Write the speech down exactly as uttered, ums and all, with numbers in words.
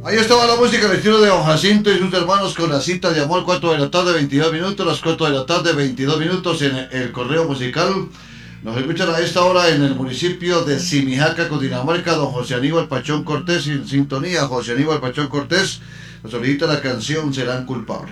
Ahí estaba la música, el estilo de Don Jacinto y sus hermanos con la cita de amor, cuatro de la tarde, veintidós minutos, las cuatro de la tarde, veintidós minutos en el correo musical. Nos escuchan a esta hora en el municipio de Simijaca, Cundinamarca, don José Aníbal Pachón Cortés, en sintonía, José Aníbal Pachón Cortés, nos solicita la canción Serán Culpables.